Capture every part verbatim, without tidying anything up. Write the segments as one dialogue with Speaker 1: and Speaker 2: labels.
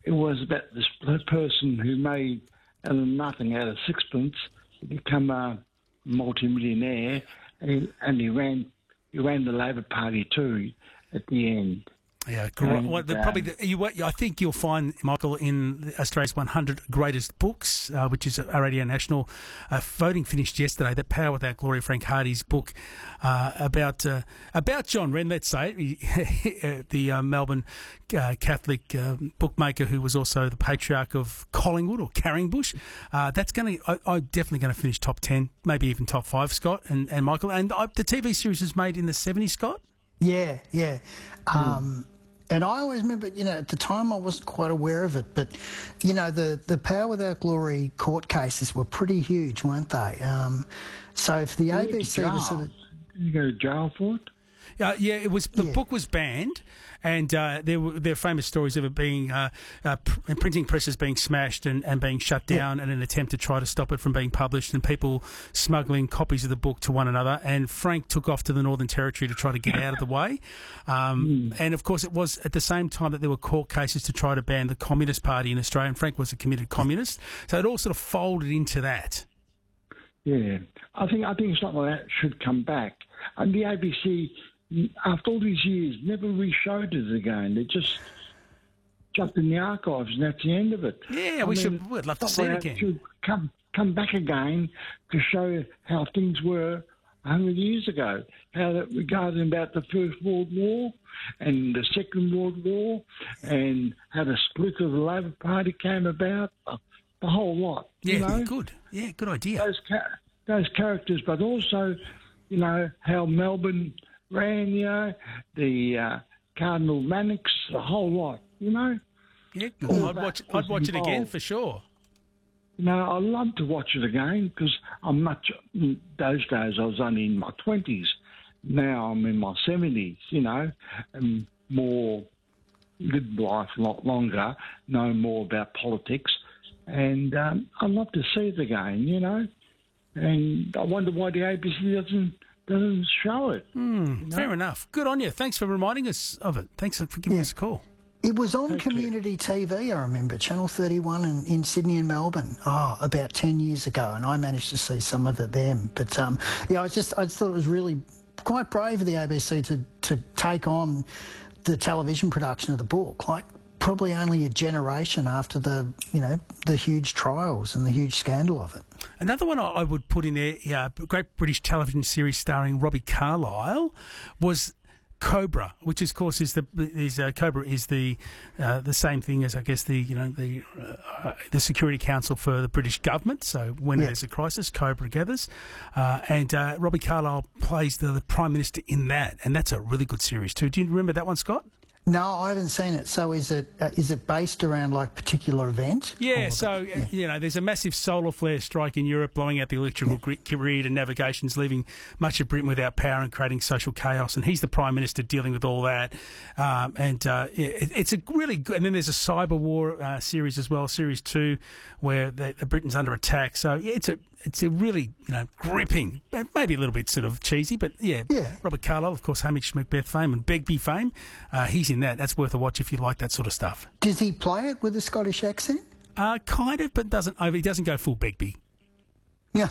Speaker 1: it was about this person who made out of nothing, out of sixpence, become a multimillionaire, and, and he ran he ran the Labor Party too at the end.
Speaker 2: Yeah, great. Well, the,
Speaker 1: um,
Speaker 2: probably the, you, I think you'll find, Michael, in Australia's one hundred Greatest Books, uh, which is a Radio National. Uh, voting finished yesterday. That Power Without Glory, Frank Hardy's book uh, about uh, about John Wren, let's say, the uh, Melbourne uh, Catholic uh, bookmaker who was also the patriarch of Collingwood or Carringbush. Uh, that's going to, I'm definitely going to finish top ten, maybe even top five, Scott and, and Michael. And uh, the T V series was made in the seventies, Scott?
Speaker 3: Yeah, yeah. Um, And I always remember, you know, at the time I wasn't quite aware of it, but, you know, the, the Power Without Glory court cases were pretty huge, weren't they? Um, so if the A B C was sort of...
Speaker 1: Did you go to jail for it?
Speaker 2: Uh, yeah, it was. The
Speaker 3: Yeah.
Speaker 2: book was banned, and uh, there were there are famous stories of it being uh, uh, pr- printing presses being smashed and, and being shut down in an attempt to try to stop it from being published, and people smuggling copies of the book to one another. And Frank took off to the Northern Territory to try to get out of the way. Um, and of course, it was at the same time that there were court cases to try to ban the Communist Party in Australia. And Frank was a committed communist, so it all sort of folded into that.
Speaker 1: Yeah, I think I think something like that should come back. And the A B C, after all these years, never re-showed it again. They just jumped in the archives, and that's the end of it.
Speaker 2: Yeah,
Speaker 1: I
Speaker 2: we
Speaker 1: mean,
Speaker 2: should. We'd love to see
Speaker 1: something
Speaker 2: it
Speaker 1: like that
Speaker 2: again.
Speaker 1: should come come back again to show how things were a hundred years ago. How that regarding about the First World War and the Second World War, and how the split of the Labor Party came about. Uh, the whole lot.
Speaker 2: Yeah,
Speaker 1: you know?
Speaker 2: good. Yeah, good idea.
Speaker 1: Those ca- those characters, but also, you know, how Melbourne ran, you know, the uh, Cardinal Mannix, the whole lot, you know.
Speaker 2: Yeah, good.
Speaker 1: All
Speaker 2: I'd
Speaker 1: that
Speaker 2: watch.
Speaker 1: was
Speaker 2: I'd watch it again
Speaker 1: involved.
Speaker 2: for sure.
Speaker 1: You know, I love to watch it again because I'm much. In those days, I was only in my twenties. Now I'm in my seventies. You know, and more lived life a lot longer, know more about politics, and um, I'd love to see it again. You know, and I wonder why the A B C doesn't doesn't show it.
Speaker 2: Mm,
Speaker 1: you know?
Speaker 2: Fair enough. Good on you. Thanks for reminding us of it. Thanks for giving
Speaker 3: Yeah.
Speaker 2: us a call.
Speaker 3: It was on
Speaker 1: Thank you.
Speaker 3: community T V, I remember, Channel thirty-one in, in Sydney and Melbourne, oh, about ten years ago, and I managed to see some of it then. But, um, yeah, I just I just thought it was really quite brave of the A B C to, to take on the television production of the book, like probably only a generation after the, you know, the huge trials and the huge scandal of it.
Speaker 2: Another one I I would put in there, yeah, a great British television series starring Robbie Carlyle, was Cobra, which of course is the is uh, Cobra is the uh, the same thing as I guess the you know the uh, the Security Council for the British government. So when
Speaker 3: Yeah.
Speaker 2: there's a crisis, Cobra gathers, uh, and uh, Robbie Carlyle plays the, the Prime Minister in that, and that's a really good series too. Do you remember that one, Scott?
Speaker 3: No, I haven't seen it. So is it uh, is it based around like particular event?
Speaker 2: Yeah,
Speaker 3: Or-
Speaker 2: so, uh, you know, there's a massive solar flare strike in Europe, blowing out the electrical gri- grid and navigations, leaving much of Britain without power and creating social chaos. And he's the Prime Minister dealing with all that. Um, and uh, it, it's a really good... And then there's a cyber war uh, series as well, Series two, where the, the Britain's under attack. So, yeah, it's a it's a really, you know, gripping, uh, maybe a little bit sort of cheesy, but, yeah.
Speaker 3: Yeah.
Speaker 2: Robert Carlyle, of course, Hamish Macbeth fame and Begbie fame. Uh, he's in that. That's worth a watch if you like that sort of stuff.
Speaker 3: Does he play it with a Scottish accent?
Speaker 2: Uh, kind of, but doesn't over. He doesn't go full Begbie,
Speaker 3: Yeah.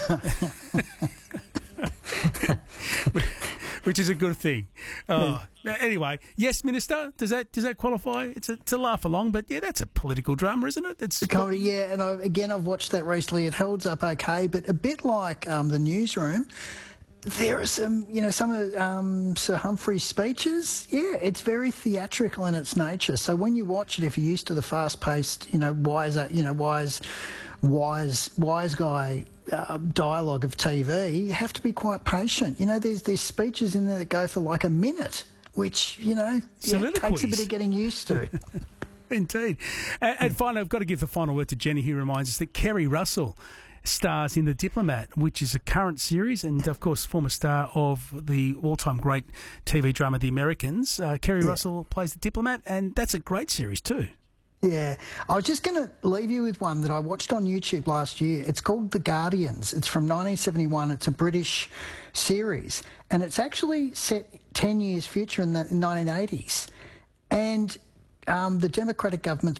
Speaker 2: which is a good thing. Oh, anyway, yes, Minister. Does that does that qualify? It's a, it's a laugh along, but yeah, that's a political drama, isn't it? It's
Speaker 3: Comedy, yeah, and I, again, I've watched that recently. It holds up okay, but a bit like um, the newsroom, there are some, you know, some of um, Sir Humphrey's speeches. Yeah, it's very theatrical in its nature. So when you watch it, if you're used to the fast-paced, you know, wise, you know, wise, wise, wise guy uh, dialogue of T V, you have to be quite patient. You know, there's there's speeches in there that go for like a minute, which you know yeah, takes a
Speaker 2: Soliloquies.
Speaker 3: bit of getting used to.
Speaker 2: Indeed. And, and finally, I've got to give the final word to Jenny, who reminds us that Kerry Russell stars in The Diplomat, which is a current series, and of course, former star of the all-time great T V drama The Americans. Uh, Kerry
Speaker 3: Yeah.
Speaker 2: Russell plays the Diplomat, and that's a great series too.
Speaker 3: Yeah, I was just going to leave you with one that I watched on YouTube last year. It's called The Guardians. It's from nineteen seventy-one. It's a British series, and it's actually set ten years future in the nineteen eighties. And um, the Democratic government's